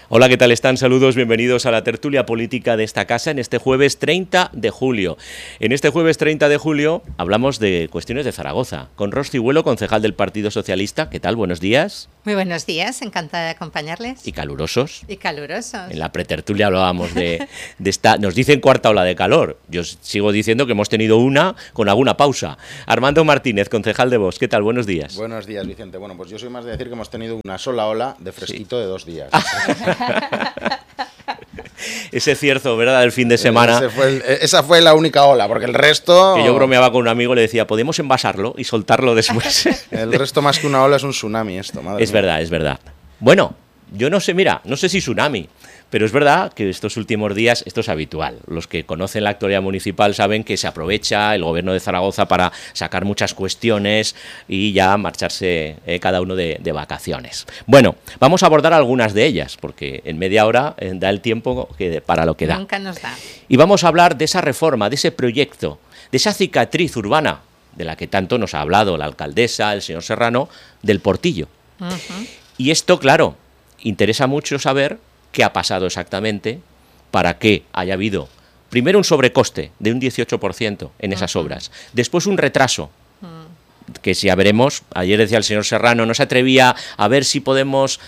Hola, ¿qué tal están? Saludos, bienvenidos a la tertulia política de esta casa en este jueves 30 de julio. En este jueves 30 de julio hablamos de cuestiones de Zaragoza, con Ros Cibuelo, concejal del Partido Socialista. ¿Qué tal? Buenos días. Muy buenos días, encantada de acompañarles. Y calurosos. Y calurosos. En la pretertulia hablábamos de esta, nos dicen cuarta ola de calor. Yo sigo diciendo que hemos tenido una con alguna pausa. Armando Martínez, concejal de Vox. ¿Qué tal? Buenos días. Buenos días, Vicente. Bueno, pues yo soy más de decir que hemos tenido una sola ola de fresquito de 2 días. Ese cierzo, ¿verdad?, del fin de semana. Esa fue la única ola, porque el resto... Que yo bromeaba con un amigo y le decía, ¿podemos envasarlo y soltarlo después? El resto más que una ola es un tsunami esto, madre Es mía. verdad, es verdad. Bueno, yo no sé, mira, no sé si tsunami, pero es verdad que estos últimos días esto es habitual. Los que conocen la actualidad municipal saben que se aprovecha el gobierno de Zaragoza para sacar muchas cuestiones y ya marcharse cada uno de vacaciones. Bueno, vamos a abordar algunas de ellas, porque en media hora da el tiempo para lo que da. Nunca nos da. Y vamos a hablar de esa reforma, de ese proyecto, de esa cicatriz urbana, de la que tanto nos ha hablado la alcaldesa, el señor Serrano, del Portillo. Y esto, claro, interesa mucho saber qué ha pasado exactamente para que haya habido, primero, un sobrecoste de un 18% en esas obras, después un retraso, que si ya veremos, ayer decía el señor Serrano, no se atrevía a ver si podemos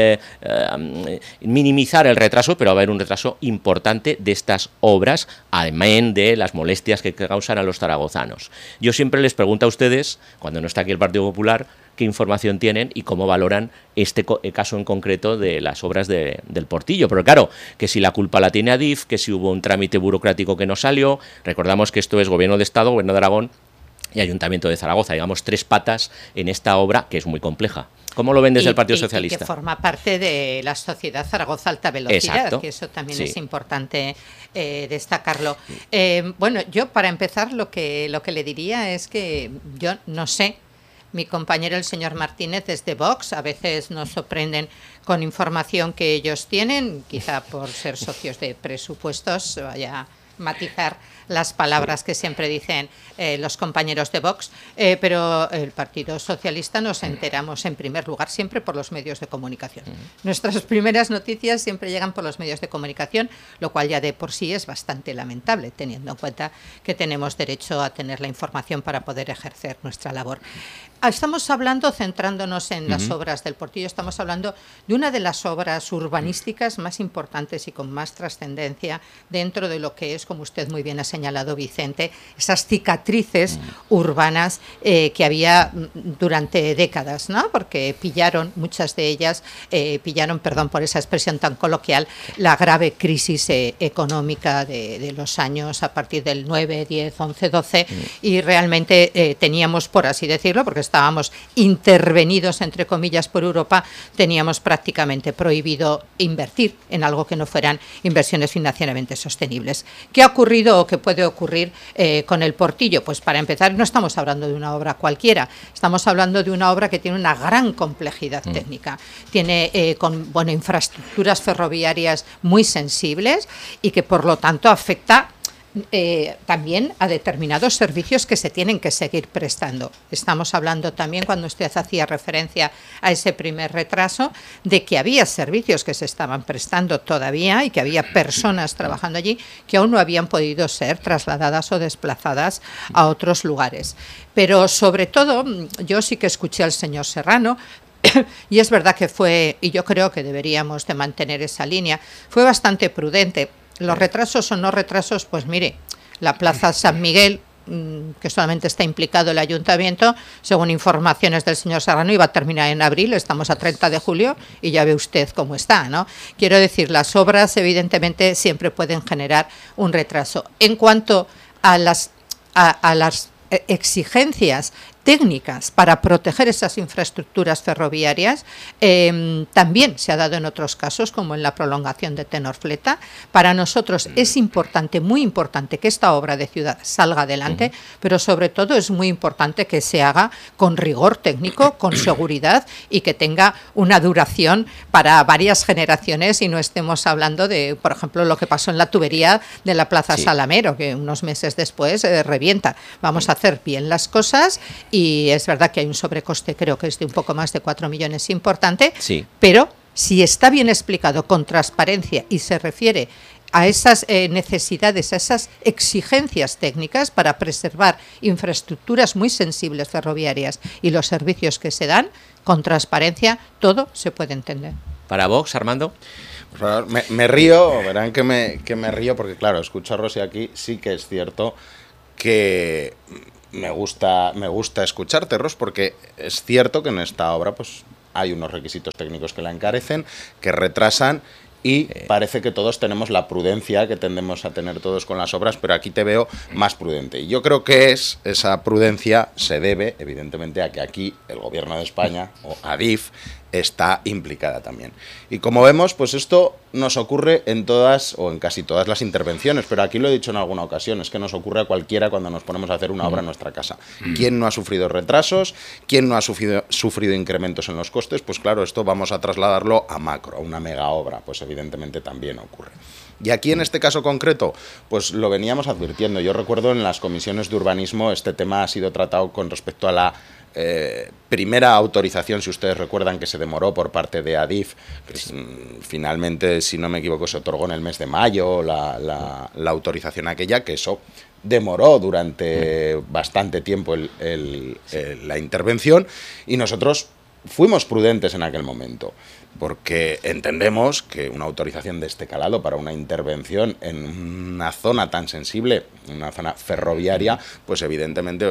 minimizar el retraso, pero va a haber un retraso importante de estas obras, además de las molestias que causan a los zaragozanos. Yo siempre les pregunto a ustedes, cuando no está aquí el Partido Popular, qué información tienen y cómo valoran este caso en concreto de las obras del Portillo. Pero claro, que si la culpa la tiene Adif, que si hubo un trámite burocrático que no salió, recordamos que esto es Gobierno de Estado, Gobierno de Aragón y Ayuntamiento de Zaragoza, digamos 3 patas en esta obra que es muy compleja. ¿Cómo lo ven desde el Partido Socialista? Y que forma parte de la sociedad Zaragoza Alta Velocidad. Exacto. Que eso también es importante destacarlo. Bueno, yo para empezar lo que le diría es que yo no sé. Mi compañero, el señor Martínez, es de Vox. A veces nos sorprenden con información que ellos tienen, quizá por ser socios de presupuestos, vaya a matizar las palabras que siempre dicen los compañeros de Vox, pero el Partido Socialista nos enteramos en primer lugar siempre por los medios de comunicación. Nuestras primeras noticias siempre llegan por los medios de comunicación, lo cual ya de por sí es bastante lamentable, teniendo en cuenta que tenemos derecho a tener la información para poder ejercer nuestra labor. Estamos hablando, centrándonos en las obras del Portillo, estamos hablando de una de las obras urbanísticas más importantes y con más trascendencia dentro de lo que es, como usted muy bien ha señalado, Vicente, esas cicatrices urbanas que había durante décadas, ¿no? Porque muchas de ellas pillaron, perdón por esa expresión tan coloquial, la grave crisis económica de los años a partir del 9, 10, 11, 12 y realmente teníamos, por así decirlo, porque estábamos intervenidos, entre comillas, por Europa, teníamos prácticamente prohibido invertir en algo que no fueran inversiones financieramente sostenibles. ¿Qué ha ocurrido o qué puede ocurrir con el Portillo? Pues para empezar, no estamos hablando de una obra cualquiera, estamos hablando de una obra que tiene una gran complejidad técnica, tiene infraestructuras ferroviarias muy sensibles y que por lo tanto afecta también a determinados servicios que se tienen que seguir prestando. Estamos hablando también, cuando usted hacía referencia a ese primer retraso, de que había servicios que se estaban prestando todavía y que había personas trabajando allí que aún no habían podido ser trasladadas o desplazadas a otros lugares. Pero sobre todo, yo sí que escuché al señor Serrano, y es verdad que fue, y yo creo que deberíamos de mantener esa línea, fue bastante prudente. Los retrasos o no retrasos, pues mire, la Plaza San Miguel, que solamente está implicado el ayuntamiento, según informaciones del señor Serrano, iba a terminar en abril, estamos a 30 de julio y ya ve usted cómo está, ¿no? Quiero decir, las obras evidentemente siempre pueden generar un retraso. En cuanto a las exigencias técnicas para proteger esas infraestructuras ferroviarias, también se ha dado en otros casos, como en la prolongación de Tenor-Fleta. Para nosotros es importante, muy importante, que esta obra de ciudad salga adelante, pero sobre todo es muy importante que se haga con rigor técnico, con seguridad y que tenga una duración para varias generaciones y no estemos hablando de, por ejemplo, lo que pasó en la tubería de la Plaza Salamero, que unos meses después revienta. Vamos a hacer bien las cosas. Y es verdad que hay un sobrecoste, creo que es de un poco más de 4 millones importante, pero si está bien explicado con transparencia y se refiere a esas necesidades, a esas exigencias técnicas para preservar infraestructuras muy sensibles ferroviarias y los servicios que se dan, con transparencia, todo se puede entender. ¿Para Vox, Armando? Me río, verán que me río porque, claro, escucho a Rosy aquí, sí que es cierto que me gusta escucharte, Ros, porque es cierto que en esta obra pues hay unos requisitos técnicos que la encarecen, que retrasan, y parece que todos tenemos la prudencia que tendemos a tener todos con las obras, pero aquí te veo más prudente. Y yo creo que esa prudencia se debe, evidentemente, a que aquí el Gobierno de España, o ADIF, está implicada también. Y como vemos, pues esto nos ocurre en todas o en casi todas las intervenciones, pero aquí lo he dicho en alguna ocasión, es que nos ocurre a cualquiera cuando nos ponemos a hacer una obra en nuestra casa. ¿Quién no ha sufrido retrasos? ¿Quién no ha sufrido incrementos en los costes? Pues claro, esto vamos a trasladarlo a macro, a una mega obra, pues evidentemente también ocurre. Y aquí en este caso concreto, pues lo veníamos advirtiendo. Yo recuerdo en las comisiones de urbanismo este tema ha sido tratado con respecto a la primera autorización, si ustedes recuerdan, que se demoró por parte de ADIF, que finalmente, si no me equivoco, se otorgó en el mes de mayo la autorización aquella, que eso demoró durante bastante tiempo la intervención, y nosotros fuimos prudentes en aquel momento, porque entendemos que una autorización de este calado para una intervención en una zona tan sensible, una zona ferroviaria, pues evidentemente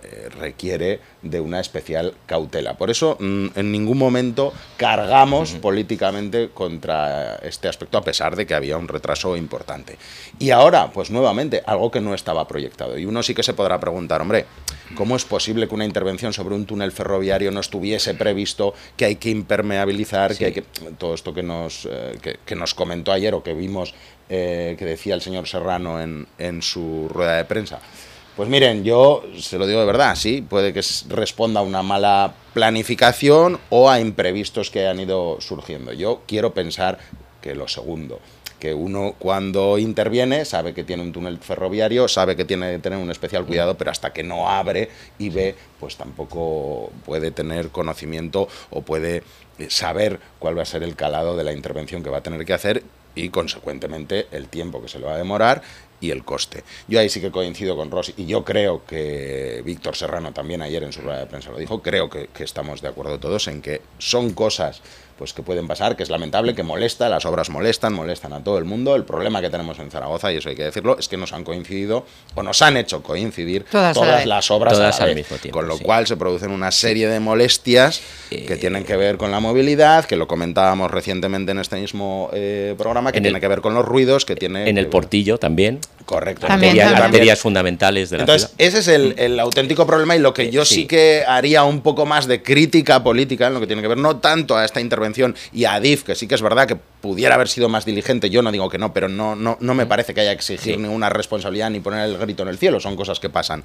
requiere de una especial cautela. Por eso en ningún momento cargamos políticamente contra este aspecto, a pesar de que había un retraso importante. Y ahora, pues nuevamente, algo que no estaba proyectado. Y uno sí que se podrá preguntar, hombre, ¿cómo es posible que una intervención sobre un túnel ferroviario no estuviese previsto, que hay que impermeabilizar, que hay que... Todo esto que nos comentó ayer o que vimos que decía el señor Serrano en su rueda de prensa? Pues miren, yo se lo digo de verdad, sí, puede que responda a una mala planificación o a imprevistos que han ido surgiendo. Yo quiero pensar que lo segundo, que uno cuando interviene sabe que tiene un túnel ferroviario, sabe que tiene que tener un especial cuidado, pero hasta que no abre y ve, pues tampoco puede tener conocimiento o puede saber cuál va a ser el calado de la intervención que va a tener que hacer y, consecuentemente, el tiempo que se le va a demorar y el coste. Yo ahí sí que coincido con Rosy, y yo creo que Víctor Serrano también ayer en su rueda de prensa lo dijo, creo que estamos de acuerdo todos en que son cosas pues que pueden pasar, que es lamentable, que molesta, las obras molestan a todo el mundo. El problema que tenemos en Zaragoza, y eso hay que decirlo, es que nos han coincidido o nos han hecho coincidir todas las obras todas a la vez, al mismo tiempo, con lo cual se producen una serie de molestias que tienen que ver con la movilidad, que lo comentábamos recientemente en este mismo programa, que tiene que ver con los ruidos, que tiene... En el Portillo también. Correcto. Arterias fundamentales de la ciudad. Entonces, ese es el auténtico problema, y lo que yo sí que haría un poco más de crítica política en lo que tiene que ver, no tanto a esta intervención y a ADIF, que sí que es verdad que pudiera haber sido más diligente, yo no digo que no, pero no me parece que haya que exigir ninguna responsabilidad ni poner el grito en el cielo, son cosas que pasan.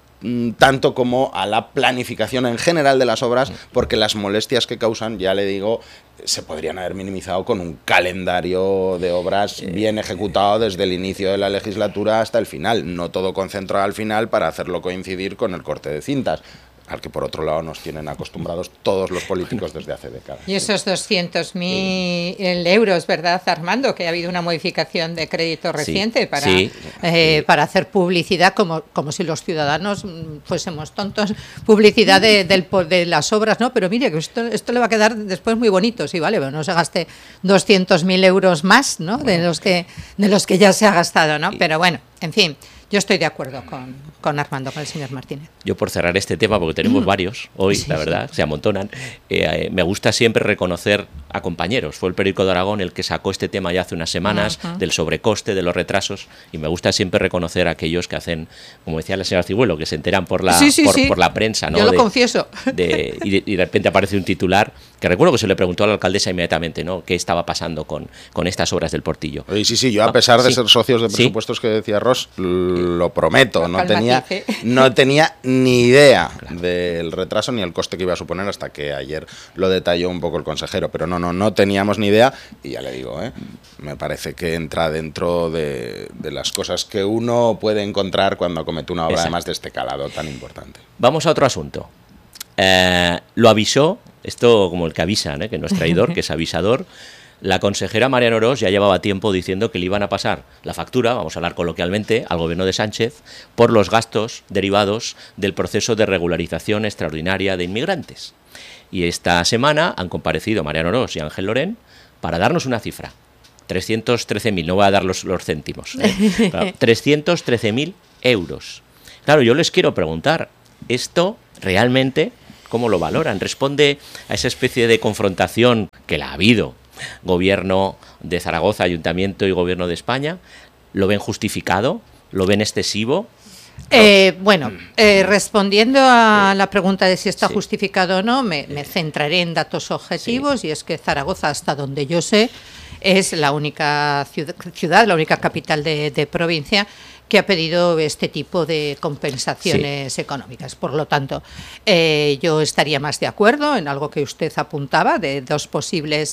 Tanto como a la planificación en general de las obras, porque las molestias que causan, ya le digo, se podrían haber minimizado con un calendario de obras bien ejecutado desde el inicio de la legislatura hasta el final, no todo concentrado al final para hacerlo coincidir con el corte de cintas, al que por otro lado nos tienen acostumbrados todos los políticos desde hace décadas. Y esos 200.000 euros, ¿verdad, Armando? Que ha habido una modificación de crédito reciente para hacer publicidad, como si los ciudadanos fuésemos tontos, publicidad de las obras, ¿no? Pero mire, que esto le va a quedar después muy bonito, sí, vale, pero no se gaste 200.000 euros más, ¿no? De los que ya se ha gastado, ¿no? Pero bueno, en fin. Yo estoy de acuerdo con Armando, con el señor Martínez. Yo, por cerrar este tema, porque tenemos varios hoy, la verdad, se amontonan, me gusta siempre reconocer a compañeros. Fue el Periódico de Aragón el que sacó este tema ya hace unas semanas, del sobrecoste, de los retrasos, y me gusta siempre reconocer a aquellos que hacen, como decía la señora Cigüelo, que se enteran por la prensa, ¿no? Yo lo confieso. Y de repente aparece un titular, que recuerdo que se le preguntó a la alcaldesa inmediatamente, ¿no?, qué estaba pasando con estas obras del Portillo. Sí, yo a pesar de ser socios de presupuestos que decía Ross, lo prometo, no tenía ni idea del retraso ni el coste que iba a suponer hasta que ayer lo detalló un poco el consejero, pero no teníamos ni idea, y ya le digo, me parece que entra dentro de las cosas que uno puede encontrar cuando comete una obra además de este calado tan importante. Vamos a otro asunto. Lo avisó esto como el que avisa, que no es traidor, que es avisador. La consejera Mariano Ros ya llevaba tiempo diciendo que le iban a pasar la factura, vamos a hablar coloquialmente, al gobierno de Sánchez por los gastos derivados del proceso de regularización extraordinaria de inmigrantes. Y esta semana han comparecido Mariano Ros y Ángel Lorén para darnos una cifra. 313.000, no voy a dar los céntimos. Claro, 313.000 euros. Claro, yo les quiero preguntar, ¿esto realmente cómo lo valoran? ¿Responde a esa especie de confrontación que la ha habido? Gobierno de Zaragoza, Ayuntamiento y Gobierno de España, ¿lo ven justificado? ¿Lo ven excesivo? Respondiendo a la pregunta de si está justificado o no, me centraré en datos objetivos, y es que Zaragoza, hasta donde yo sé, es la única ciudad, la única capital de provincia que ha pedido este tipo de compensaciones económicas. Por lo tanto, yo estaría más de acuerdo en algo que usted apuntaba, de dos posibles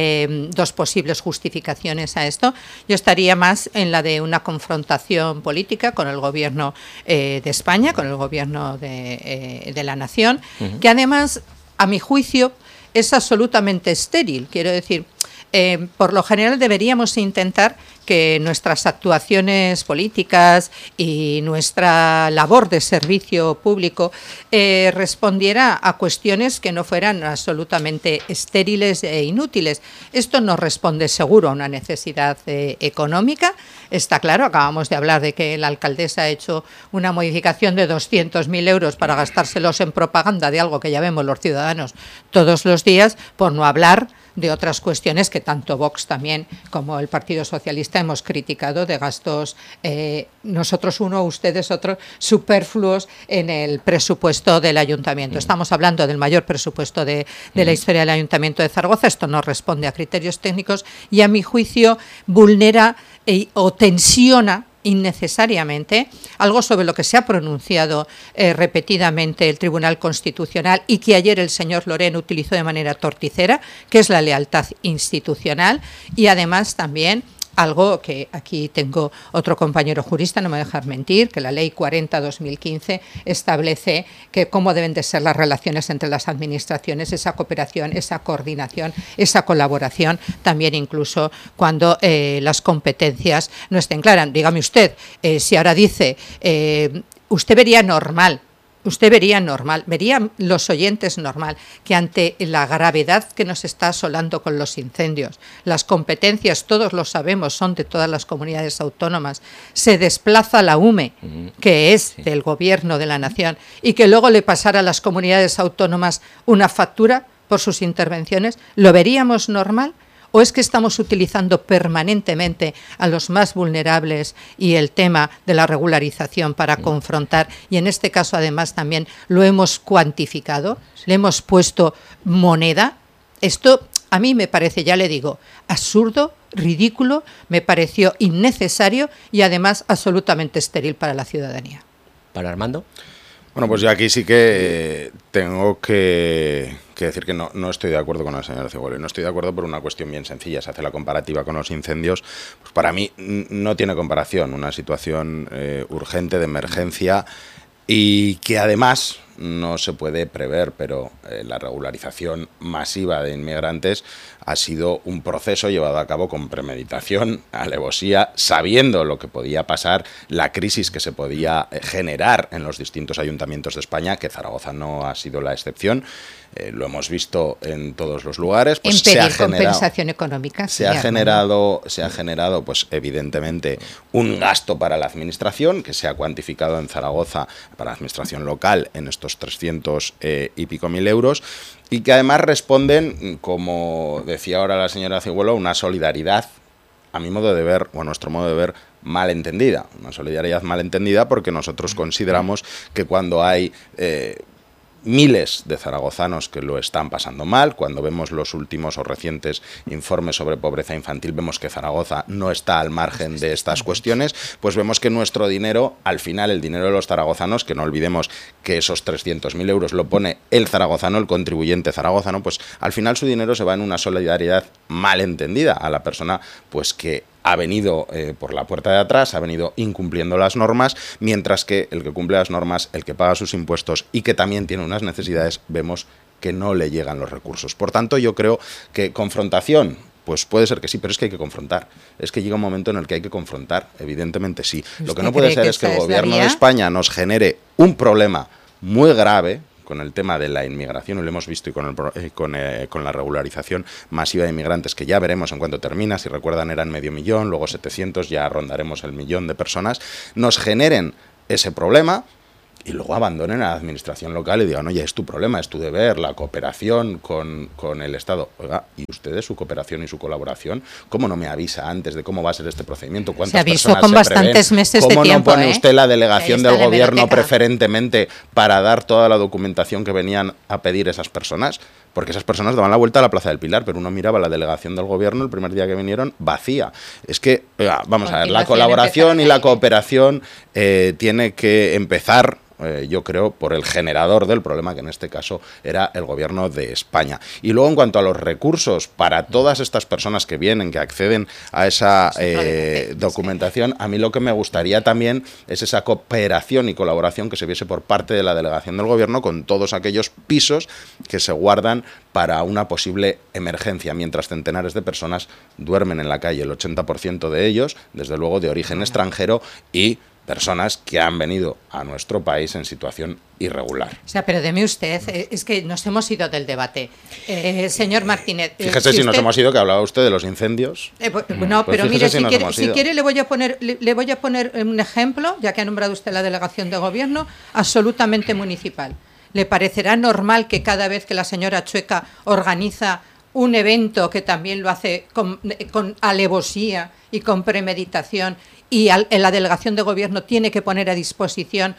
justificaciones a esto. Yo estaría más en la de una confrontación política con el Gobierno de España, con el Gobierno de la Nación, que además, a mi juicio, es absolutamente estéril. Quiero decir, por lo general deberíamos intentar que nuestras actuaciones políticas y nuestra labor de servicio público respondiera a cuestiones que no fueran absolutamente estériles e inútiles. Esto no responde seguro a una necesidad económica. Está claro, acabamos de hablar de que la alcaldesa ha hecho una modificación de 200.000 euros para gastárselos en propaganda de algo que ya vemos los ciudadanos todos los días, por no hablar de otras cuestiones que tanto Vox también como el Partido Socialista hemos criticado, de gastos, nosotros uno, ustedes otro, superfluos en el presupuesto del Ayuntamiento. Estamos hablando del mayor presupuesto de la historia del Ayuntamiento de Zaragoza. Esto no responde a criterios técnicos y, a mi juicio, vulnera o tensiona innecesariamente algo sobre lo que se ha pronunciado repetidamente el Tribunal Constitucional y que ayer el señor Lorén utilizó de manera torticera, que es la lealtad institucional, y además también algo que aquí tengo otro compañero jurista, no me voy a dejar mentir, que la Ley 40/2015 establece que cómo deben de ser las relaciones entre las administraciones, esa cooperación, esa coordinación, esa colaboración, también incluso cuando las competencias no estén claras. Dígame usted, si ahora dice, usted vería normal, verían los oyentes normal, que ante la gravedad que nos está asolando con los incendios, las competencias, todos lo sabemos, son de todas las comunidades autónomas, se desplaza la UME, que es del Gobierno de la Nación, y que luego le pasara a las comunidades autónomas una factura por sus intervenciones? ¿Lo veríamos normal? ¿O es que estamos utilizando permanentemente a los más vulnerables y el tema de la regularización para confrontar? Y en este caso, además, también lo hemos cuantificado, le hemos puesto moneda. Esto a mí me parece, ya le digo, absurdo, ridículo, me pareció innecesario y además absolutamente estéril para la ciudadanía. ¿Para Armando? Bueno, pues yo aquí sí que tengo que decir que no estoy de acuerdo con el señor Cigüelo. Y no estoy de acuerdo por una cuestión bien sencilla. Se hace la comparativa con los incendios. Pues para mí no tiene comparación. Una situación urgente, de emergencia, y que además no se puede prever, pero la regularización masiva de inmigrantes ha sido un proceso llevado a cabo con premeditación, alevosía, sabiendo lo que podía pasar, la crisis que se podía generar en los distintos ayuntamientos de España, que Zaragoza no ha sido la excepción. Lo hemos visto en todos los lugares. Pues en pedir compensación económica. Se ha generado, pues evidentemente, un gasto para la administración, que se ha cuantificado en Zaragoza para la administración local en estos 300 y pico mil euros, y que además responden, como decía ahora la señora Cigüelo, una solidaridad, a mi modo de ver, o a nuestro modo de ver, malentendida. Una solidaridad malentendida porque nosotros consideramos que cuando hay miles de zaragozanos que lo están pasando mal, cuando vemos los últimos o recientes informes sobre pobreza infantil, vemos que Zaragoza no está al margen de estas cuestiones, pues vemos que nuestro dinero, al final el dinero de los zaragozanos, que no olvidemos que esos 300.000 euros lo pone el zaragozano, el contribuyente zaragozano, pues al final su dinero se va en una solidaridad malentendida a la persona pues que ha venido por la puerta de atrás, ha venido incumpliendo las normas, mientras que el que cumple las normas, el que paga sus impuestos y que también tiene unas necesidades, vemos que no le llegan los recursos. Por tanto, yo creo que confrontación, pues puede ser que sí, pero es que hay que confrontar. Es que llega un momento en el que hay que confrontar, evidentemente sí. Lo que no puede ser es que el gobierno de España nos genere un problema muy grave con el tema de la inmigración, y lo hemos visto, y con la regularización masiva de inmigrantes, que ya veremos en cuanto termina. Si recuerdan, eran 500.000, luego 700, ya rondaremos el 1.000.000 de personas. Nos generen ese problema y luego abandonen a la administración local y digan, oye, es tu problema, es tu deber, la cooperación con el Estado. Oiga, ¿y ustedes su cooperación y su colaboración? ¿Cómo no me avisa antes de cómo va a ser este procedimiento? ¿Cuántas personas con bastantes meses de tiempo? ¿Cómo no pone usted la delegación del gobierno preferentemente para dar toda la documentación que venían a pedir esas personas? Porque esas personas daban la vuelta a la Plaza del Pilar, pero uno miraba la delegación del gobierno el primer día que vinieron vacía. Es que, oiga, vamos a ver, la colaboración y la cooperación tiene que empezar, yo creo, por el generador del problema, que en este caso era el gobierno de España. Y luego, en cuanto a los recursos para todas estas personas que vienen, que acceden a esa documentación, a mí lo que me gustaría también es esa cooperación y colaboración que se viese por parte de la delegación del gobierno con todos aquellos pisos que se guardan para una posible emergencia, mientras centenares de personas duermen en la calle, el 80% de ellos, desde luego, de origen extranjero, y personas que han venido a nuestro país en situación irregular. O sea, pero deme usted, es que nos hemos ido del debate. Señor Martínez... Fíjese si nos hemos ido, que hablaba usted de los incendios. No, pues pero mire, si quiere le voy a poner un ejemplo, ya que ha nombrado usted la delegación de gobierno, absolutamente municipal. ¿Le parecerá normal que cada vez que la señora Chueca organiza un evento, que también lo hace con alevosía y con premeditación, y en la delegación de gobierno tiene que poner a disposición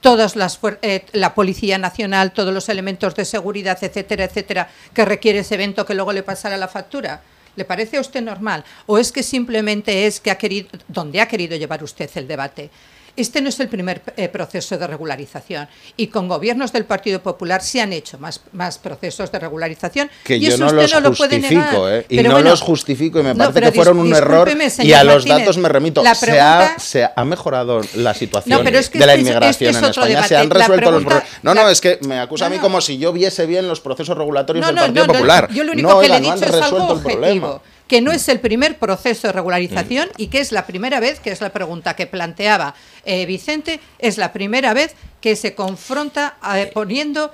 la Policía Nacional, todos los elementos de seguridad, etcétera, etcétera, que requiere ese evento, que luego le pasará la factura? ¿Le parece a usted normal? ¿O es que simplemente es que donde ha querido llevar usted el debate? Este no es el primer proceso de regularización, y con gobiernos del Partido Popular se han hecho más procesos de regularización, que y yo eso no usted los justifico, y no bueno, los justifico, y me parece que fueron un error, y a los datos me remito. Se ha mejorado la situación de la inmigración en España, debate. Se han resuelto los problemas. Es que me acusa a mí como si yo viese bien los procesos regulatorios del Partido Popular. Yo lo único que le he dicho es algo objetivo, que no es el primer proceso de regularización, y que es la primera vez, que es la pregunta que planteaba Vicente, es la primera vez que se confronta poniendo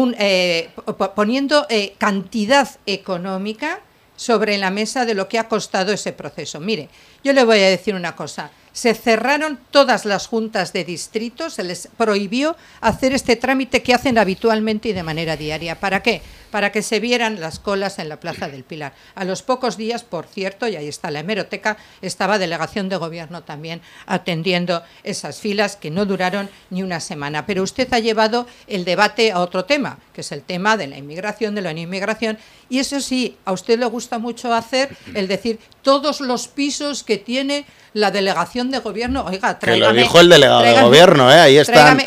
cantidad económica sobre la mesa de lo que ha costado ese proceso. Mire, yo le voy a decir una cosa. Se cerraron todas las juntas de distrito, se les prohibió hacer este trámite que hacen habitualmente y de manera diaria. ¿Para qué? Para que se vieran las colas en la Plaza del Pilar. A los pocos días, por cierto, y ahí está la hemeroteca, estaba delegación de gobierno también atendiendo esas filas, que no duraron ni una semana. Pero usted ha llevado el debate a otro tema, que es el tema de la inmigración, de la no inmigración, y eso sí, a usted le gusta mucho hacer el decir todos los pisos que tiene la delegación de gobierno. Oiga, tráigame, que lo dijo el delegado de gobierno, ahí están,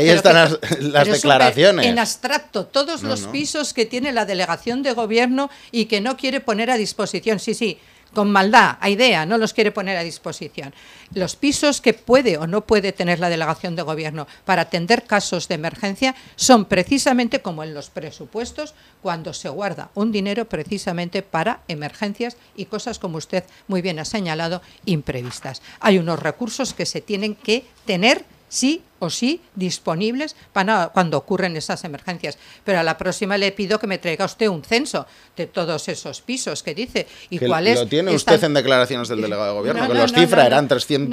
las declaraciones. En abstracto, todos los pisos que tiene la delegación de gobierno y que no quiere poner a disposición. Sí, con maldad, a idea, no los quiere poner a disposición. Los pisos que puede o no puede tener la delegación de gobierno para atender casos de emergencia son precisamente como en los presupuestos, cuando se guarda un dinero precisamente para emergencias y cosas, como usted muy bien ha señalado, imprevistas. Hay unos recursos que se tienen que tener sí o sí disponibles para cuando ocurren esas emergencias. Pero a la próxima le pido que me traiga usted un censo de todos esos pisos que dice. ¿Y cuáles? ¿Lo tiene usted en declaraciones del delegado de gobierno? Que los cifra eran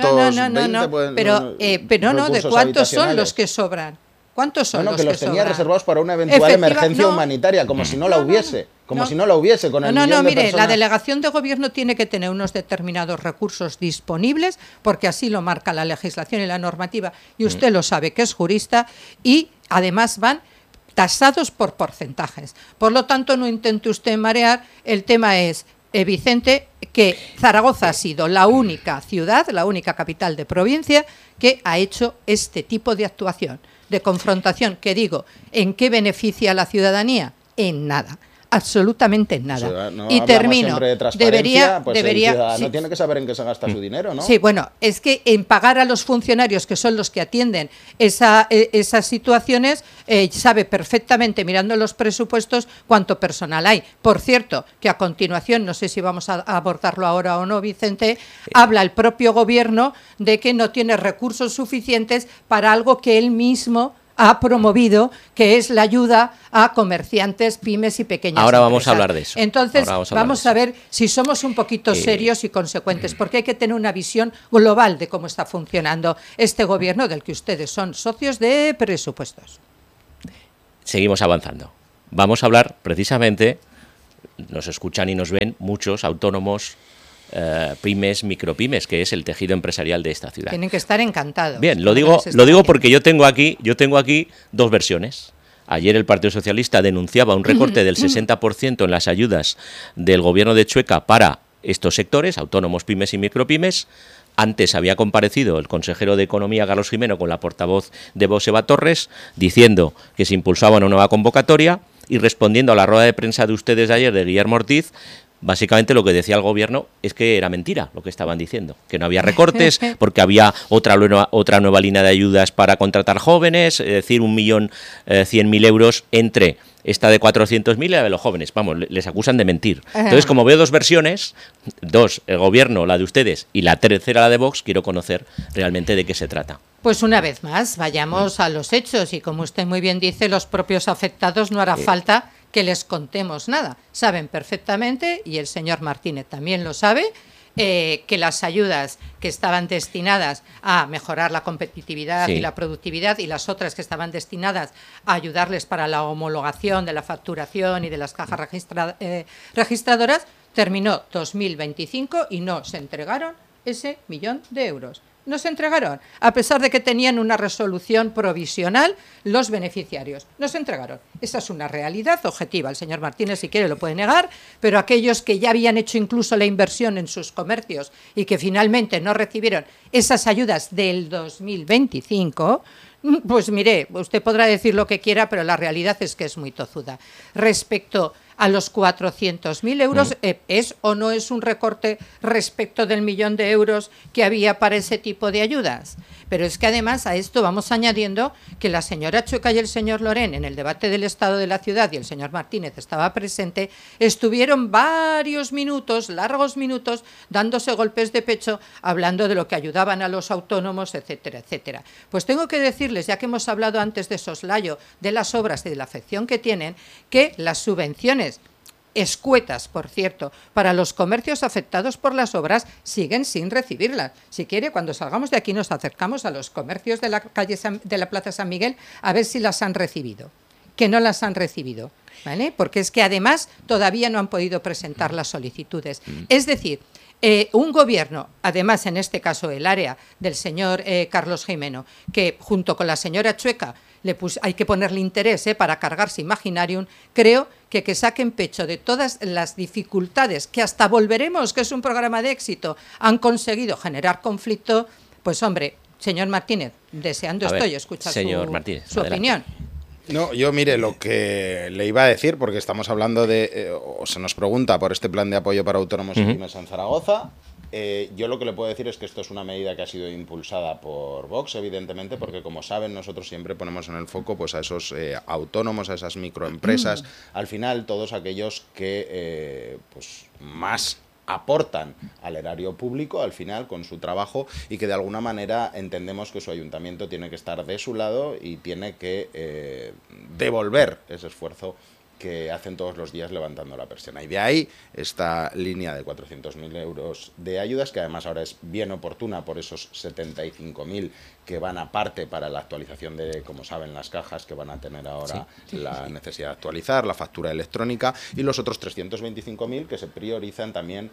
320. Pero no, ¿de cuántos son los que sobran? ¿Cuántos son los que los tenía reservados para una eventual emergencia humanitaria, como si no la hubiese. Si no la hubiese, con el millón de mire, personas. La delegación de gobierno tiene que tener unos determinados recursos disponibles, porque así lo marca la legislación y la normativa, y usted lo sabe, que es jurista, y además van tasados por porcentajes. Por lo tanto, no intente usted marear. El tema es, Vicente, que Zaragoza ha sido la única ciudad, la única capital de provincia que ha hecho este tipo de actuación, de confrontación, que digo, ¿en qué beneficia a la ciudadanía? En nada. absolutamente nada. O sea, no y termino. De transparencia, debería el ciudadano tiene que saber en qué se gasta su dinero, ¿no? Sí, bueno, es que en pagar a los funcionarios, que son los que atienden esas situaciones, sabe perfectamente, mirando los presupuestos, cuánto personal hay. Por cierto, que a continuación, no sé si vamos a abordarlo ahora o no, Vicente, habla el propio gobierno de que no tiene recursos suficientes para algo que él mismo ha promovido, que es la ayuda a comerciantes, pymes y pequeñas empresas. Ahora vamos a hablar de eso. Entonces, vamos a ver si somos un poquito serios y consecuentes, porque hay que tener una visión global de cómo está funcionando este gobierno del que ustedes son socios de presupuestos. Seguimos avanzando. Vamos a hablar precisamente, nos escuchan y nos ven muchos autónomos, pymes, micropymes, que es el tejido empresarial de esta ciudad. Tienen que estar encantados. Bien, lo digo porque yo tengo aquí dos versiones. Ayer el Partido Socialista denunciaba un recorte del 60% en las ayudas del gobierno de Chueca para estos sectores, autónomos, pymes y micropymes. Antes había comparecido el consejero de Economía, Carlos Jimeno, con la portavoz de Vox, Eva Torres, diciendo que se impulsaba una nueva convocatoria, y respondiendo a la rueda de prensa de ustedes de ayer de Guillermo Ortiz, básicamente lo que decía el gobierno es que era mentira lo que estaban diciendo, que no había recortes porque había otra nueva línea de ayudas para contratar jóvenes, es decir, 1.100.000 euros entre esta de 400.000 y la de los jóvenes. Vamos, les acusan de mentir. Entonces, como veo dos versiones, el gobierno, la de ustedes, y la tercera, la de Vox, quiero conocer realmente de qué se trata. Pues una vez más, vayamos a los hechos, y como usted muy bien dice, los propios afectados no hará falta que les contemos nada. Saben perfectamente, y el señor Martínez también lo sabe, que las ayudas que estaban destinadas a mejorar la competitividad y la productividad, y las otras que estaban destinadas a ayudarles para la homologación de la facturación y de las cajas registradoras, terminó 2025 y no se entregaron ese 1.000.000 de euros. No se entregaron, a pesar de que tenían una resolución provisional los beneficiarios. No se entregaron. Esa es una realidad objetiva. El señor Martínez, si quiere, lo puede negar, pero aquellos que ya habían hecho incluso la inversión en sus comercios y que finalmente no recibieron esas ayudas del 2025, pues mire, usted podrá decir lo que quiera, pero la realidad es que es muy tozuda. Respecto a los 400.000 euros, ¿es o no es un recorte respecto del 1.000.000 de euros que había para ese tipo de ayudas? Pero es que además a esto vamos añadiendo que la señora Chueca y el señor Lorén, en el debate del estado de la ciudad, y el señor Martínez estaba presente, estuvieron varios minutos, largos minutos, dándose golpes de pecho, hablando de lo que ayudaban a los autónomos, etcétera, etcétera. Pues tengo que decirles, ya que hemos hablado antes de soslayo, de las obras y de la afección que tienen, que las subvenciones escuetas, por cierto, para los comercios afectados por las obras siguen sin recibirlas. Si quiere, cuando salgamos de aquí nos acercamos a los comercios de la de la Plaza San Miguel a ver si las han recibido. Que no las han recibido, ¿vale? Porque es que además todavía no han podido presentar las solicitudes. Es decir, un gobierno, además en este caso el área del señor Carlos Jimeno, que junto con la señora Chueca hay que ponerle interés para cargarse Imaginarium, creo que saquen pecho de todas las dificultades que hasta volveremos, que es un programa de éxito, han conseguido generar conflicto. Pues hombre, señor Martínez, deseando estoy escuchar su opinión. No, yo mire, lo que le iba a decir, porque estamos hablando o se nos pregunta por este plan de apoyo para autónomos y pymes en Zaragoza. Yo lo que le puedo decir es que esto es una medida que ha sido impulsada por Vox, evidentemente, porque como saben, nosotros siempre ponemos en el foco pues a esos autónomos, a esas microempresas, al final todos aquellos que pues más aportan al erario público al final con su trabajo, y que de alguna manera entendemos que su ayuntamiento tiene que estar de su lado y tiene que devolver ese esfuerzo que hacen todos los días levantando la persiana. Y de ahí esta línea de 400.000 euros de ayudas, que además ahora es bien oportuna por esos 75.000 que van aparte para la actualización de, como saben, las cajas que van a tener ahora la necesidad de actualizar, la factura electrónica, y los otros 325.000 que se priorizan también,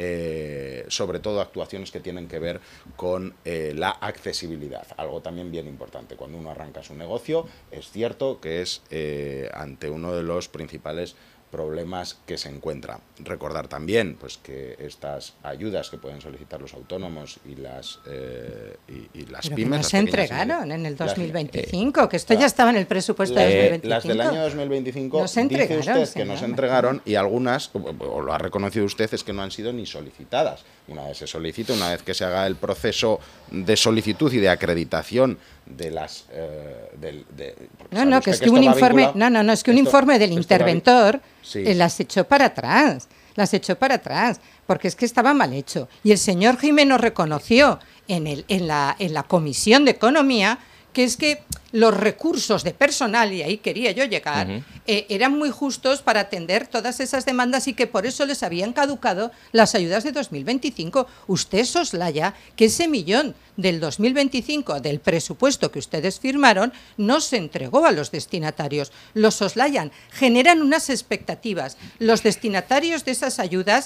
sobre todo actuaciones que tienen que ver con la accesibilidad, algo también bien importante. Cuando uno arranca su negocio, es cierto que es ante uno de los principales problemas que se encuentra. Recordar también pues que estas ayudas que pueden solicitar los autónomos y las Pero pymes... Que no se entregaron en el 2025, que esto ya estaba en el presupuesto de 2025. Las del año 2025 no se entregaron, dice usted que no se entregaron y algunas, o lo ha reconocido usted, es que no han sido ni solicitadas. Una vez se solicita, una vez que se haga el proceso de solicitud y de acreditación de las... es que un informe, es que un informe del interventor las echó para atrás. Las echó para atrás, porque es que estaba mal hecho. Y el señor Gimeno reconoció en la Comisión de Economía que es que los recursos de personal, y ahí quería yo llegar, eran muy justos para atender todas esas demandas y que por eso les habían caducado las ayudas de 2025. Usted soslaya que ese millón del 2025 del presupuesto que ustedes firmaron no se entregó a los destinatarios. Los soslayan, generan unas expectativas. Los destinatarios de esas ayudas